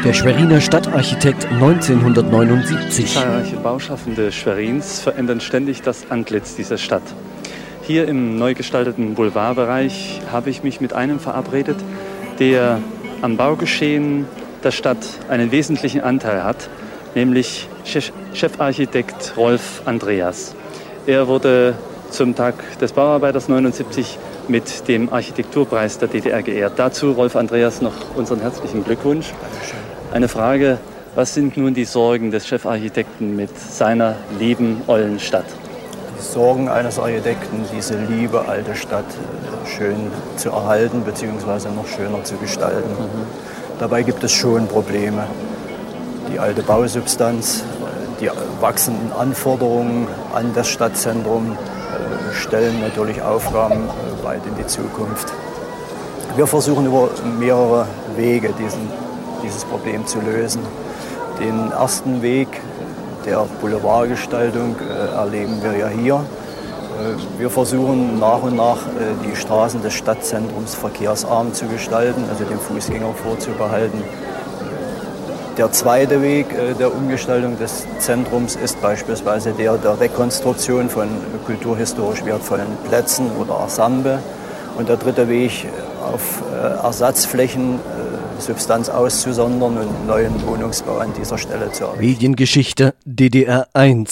Der Schweriner Stadtarchitekt 1979. Zahlreiche Bauschaffende Schwerins verändern ständig das Antlitz dieser Stadt. Hier im neu gestalteten Boulevardbereich habe ich mich mit einem verabredet, der am Baugeschehen der Stadt einen wesentlichen Anteil hat, nämlich Chefarchitekt Rolf Andreas. Er wurde zum Tag des Bauarbeiters 79 mit dem Architekturpreis der DDR geehrt. Dazu, Rolf Andreas, noch unseren herzlichen Glückwunsch. Eine Frage: Was sind nun die Sorgen des Chefarchitekten mit seiner lieben, ollen Stadt? Die Sorgen eines Architekten, diese liebe alte Stadt schön zu erhalten bzw. noch schöner zu gestalten. Dabei gibt es schon Probleme. Die alte Bausubstanz, die wachsenden Anforderungen an das Stadtzentrum stellen natürlich Aufgaben weit in die Zukunft. Wir versuchen über mehrere Wege dieses Problem zu lösen. Den ersten Weg der Boulevardgestaltung erleben wir ja hier. Wir versuchen nach und nach die Straßen des Stadtzentrums verkehrsarm zu gestalten, also dem Fußgänger vorzubehalten. Der zweite Weg der Umgestaltung des Zentrums ist beispielsweise der Rekonstruktion von kulturhistorisch wertvollen Plätzen oder Ensemble. Und der dritte Weg, auf Ersatzflächen Substanz auszusondern und neuen Wohnungsbau an dieser Stelle zu errichten. Mediengeschichte DDR 1.